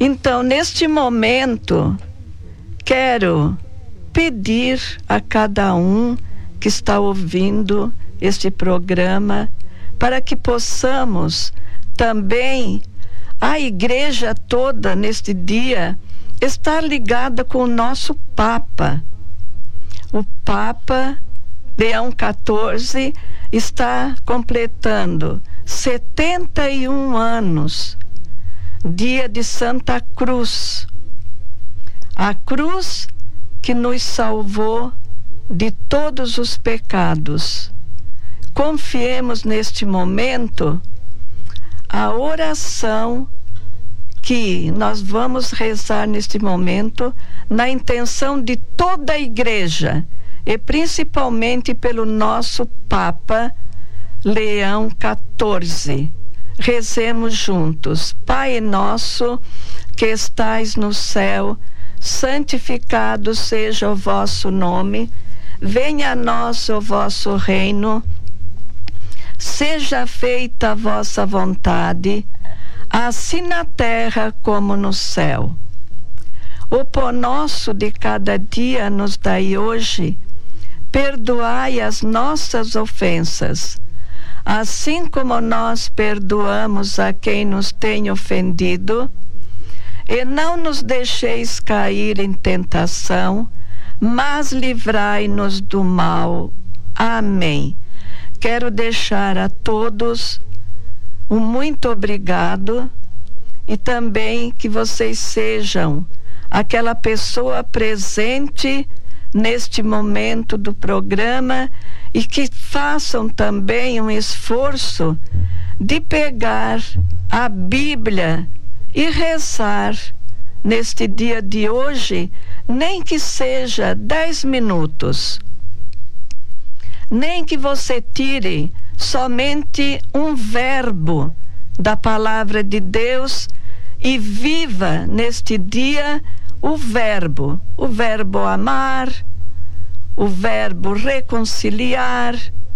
Então, neste momento, quero pedir a cada um que está ouvindo este programa para que possamos também, a igreja toda neste dia, estar ligada com o nosso Papa. O Papa Leão XIV está completando 71 anos, dia de Santa Cruz. A cruz que nos salvou de todos os pecados. Confiemos neste momento a oração que nós vamos rezar neste momento na intenção de toda a igreja e principalmente pelo nosso Papa Leão XIV. Rezemos juntos. Pai nosso que estais no céu, santificado seja o vosso nome, venha a nós o vosso reino, seja feita a vossa vontade, assim na terra como no céu. O pão nosso de cada dia nos dai hoje, perdoai as nossas ofensas, assim como nós perdoamos a quem nos tem ofendido, e não nos deixeis cair em tentação, mas livrai-nos do mal. Amém. Quero deixar a todos um muito obrigado e também que vocês sejam aquela pessoa presente neste momento do programa e que façam também um esforço de pegar a Bíblia e rezar neste dia de hoje, nem que seja 10 minutos. Nem que você tire somente um verbo da palavra de Deus e viva neste dia o verbo amar, o verbo reconciliar,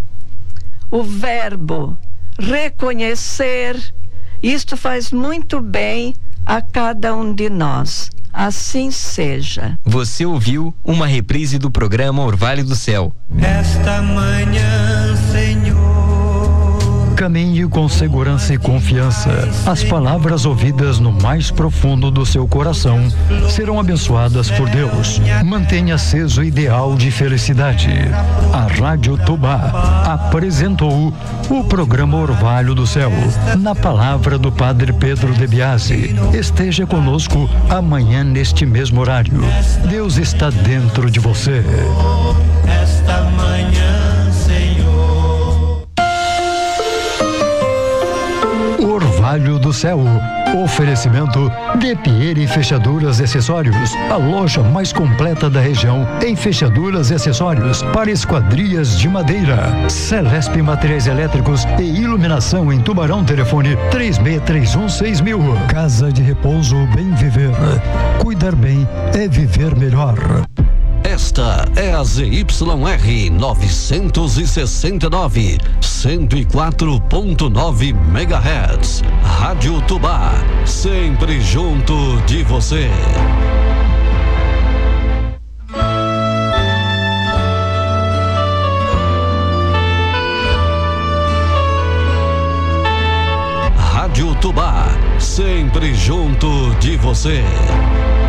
o verbo reconhecer. Isto faz muito bem a cada um de nós. Assim seja. Você ouviu uma reprise do programa Orvalho do Céu. Esta manhã, Senhor, caminhe com segurança e confiança. As palavras ouvidas no mais profundo do seu coração serão abençoadas por Deus. Mantenha aceso o ideal de felicidade. A Rádio Tubá apresentou o programa Orvalho do Céu, na palavra do Padre Pedro de Biasi. Esteja conosco amanhã neste mesmo horário. Deus está dentro de você. esta manhã, Senhor. Orvalho do Céu. Oferecimento De Pieri Fechaduras e Acessórios, a loja mais completa da região em fechaduras e acessórios para esquadrias de madeira. Celesp Materiais Elétricos e Iluminação em Tubarão. Telefone 36316000. Casa de Repouso Bem Viver. Cuidar bem é viver melhor. Esta é a ZYR 969, 104.9 MHz. Rádio Tubá, sempre junto de você. Rádio Tubá, sempre junto de você.